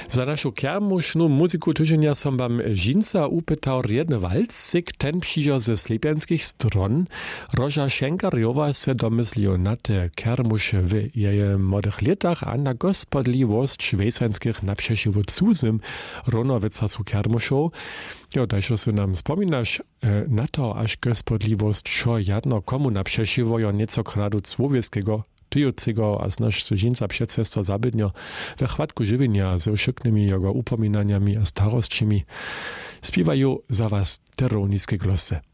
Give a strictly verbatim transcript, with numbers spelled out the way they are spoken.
Za našu kermušnu muziku tyženia som wam Žinca upytał riedny walczyk, ten przyjdzie ze slipianskich stron. Roża Schenkarjowa se domyslio na te kermusze w jej młodych latach, a na gospodliwość wesanskich naprzesiwu cuzym ronowica su kermuszą. Jo, dajże se nam wspominasz na to, aż gospodliwość šo jadno komu naprzesiwo jo nieco kradu człowieskiego tyjucego, a znaš su Žinca předsesto zabydnio we chvatku żywienia ze všuknymi jego upominaniami a starosćimi. Spiewają za was te rolnické glosy.